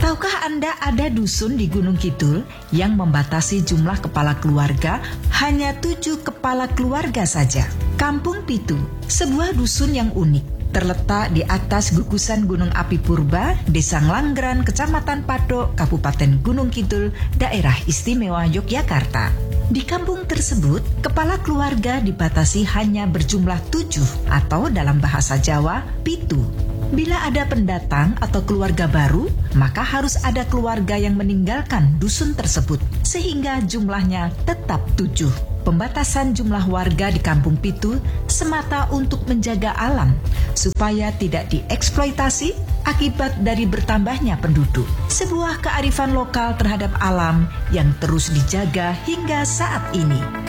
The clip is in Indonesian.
Tahukah Anda ada dusun di Gunung Kidul yang membatasi jumlah kepala keluarga hanya 7 kepala keluarga saja? Kampung Pitu, sebuah dusun yang unik, terletak di atas gugusan Gunung Api Purba, Desa Nglanggeran, Kecamatan Patok, Kabupaten Gunung Kidul, Daerah Istimewa Yogyakarta. Di kampung tersebut, kepala keluarga dibatasi hanya berjumlah 7 atau dalam bahasa Jawa, pitu. Bila ada pendatang atau keluarga baru, maka harus ada keluarga yang meninggalkan dusun tersebut, sehingga jumlahnya tetap 7. Pembatasan jumlah warga di Kampung Pitu semata untuk menjaga alam, supaya tidak dieksploitasi akibat dari bertambahnya penduduk. Sebuah kearifan lokal terhadap alam yang terus dijaga hingga saat ini.